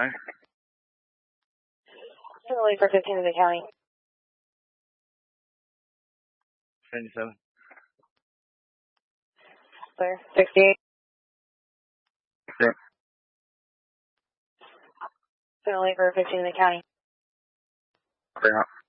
Wait for 15 in the county. 77. Clear. 68. Clear. Wait for 15 in the county. Clear out.